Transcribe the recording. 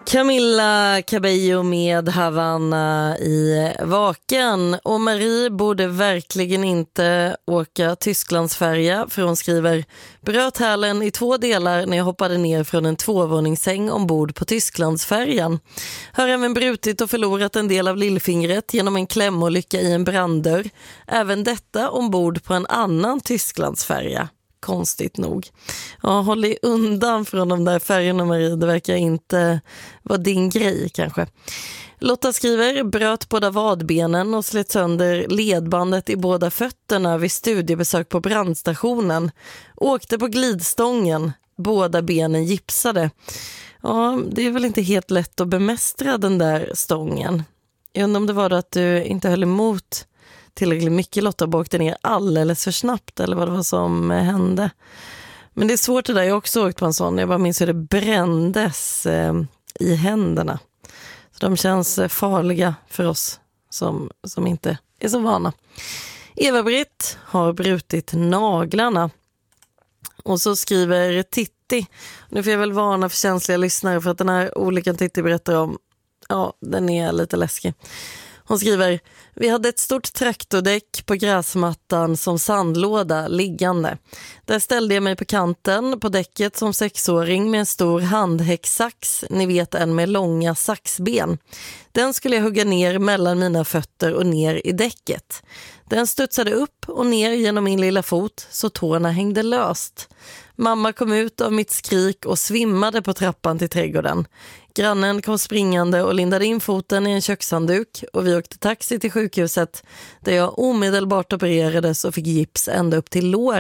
Camilla Cabello med Havana i Vaken. Och Marie borde verkligen inte åka Tysklandsfärja, för hon skriver: bröt hälen i 2 delar när jag hoppade ner från en 2-våningssäng ombord på Tysklandsfärjan. Har även brutit och förlorat en del av lillfingret genom en klämolycka i en branddörr. Även detta ombord på en annan Tysklandsfärja. Konstigt nog. Ja, håll dig undan från de där färgerna, Marie. Det verkar inte vara din grej kanske. Lotta skriver: bröt båda vadbenen och slet sönder ledbandet i båda fötterna vid studiebesök på brandstationen. Åkte på glidstången. Båda benen gipsade. Ja, det är väl inte helt lätt att bemästra den där stången. Jag undrar om det var då att du inte höll emot tillräckligt mycket, Lotta, och åkte ner alldeles för snabbt, eller vad det var som hände. Men det är svårt det där. Jag har också åkt på en sån. Jag bara minns hur det brändes i händerna. Så de känns farliga för oss som inte är så vana. Eva-Britt har brutit naglarna. Och så skriver Titti: nu får jag väl varna för känsliga lyssnare, för att den här olyckan Titti berättar om, ja, den är lite läskig. Hon skriver: vi hade ett stort traktordäck på gräsmattan som sandlåda liggande. Där ställde jag mig på kanten på däcket som 6-åring med en stor handhäcksax, ni vet, en med långa saxben. Den skulle jag hugga ner mellan mina fötter och ner i däcket. Den studsade upp och ner genom min lilla fot så tårna hängde löst. Mamma kom ut av mitt skrik och svimmade på trappan till trädgården. Grannen kom springande och lindade in foten i en kökshandduk och vi åkte taxi till sjukhuset där jag omedelbart opererades och fick gips ända upp till lår.